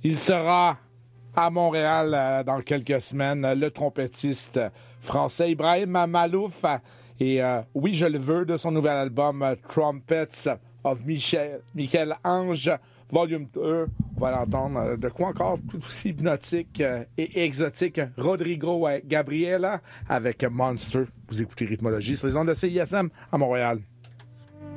Il sera à Montréal dans quelques semaines, le trompettiste français Ibrahim Malouf. Et oui, je le veux, de son nouvel album Trumpets of Michel-Ange, Volume 2. On va l'entendre. De quoi encore tout aussi hypnotique et exotique, Rodrigo Gabriela avec Monster. Vous écoutez Rythmologie sur les ondes de CISM à Montréal.